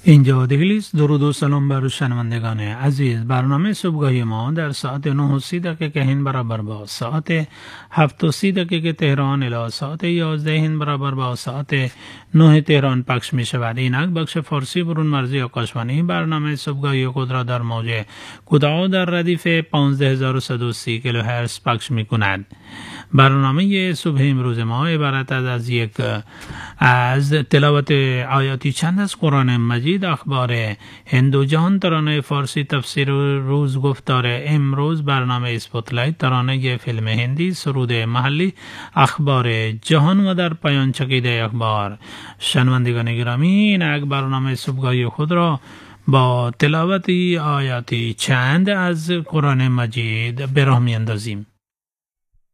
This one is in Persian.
اینجا دهلیز. درود و سلام بر شنوندگان عزیز. برنامه صبحگاهی ما در ساعت 9:30 که هند برابر با ساعت 7:30 که تهران الی ساعت 11 هند برابر با ساعت 9 تهران پخش می شود. اینک بخش فارسی برون مرزی آکاشوانی برنامه صبحگاهی خود را در موج کوتاه در ردیف 15130 کیلوهرتز پخش می کند. برنامه صبح امروز ما عبارت از تلاوت آیاتی چند از قرآن مجید، اخبار هند و جهان، ترانه فارسی، تفسیر روز، گفتار امروز، برنامه اسپوتلایت، ترانه فیلم هندی، سرود محلی، اخبار جهان و در پایان چکیده اخبار. شنوندگان گرامی، این برنامه صبحگاهی خود را با تلاوت آیاتی چند از قرآن مجید به راه می اندازیم.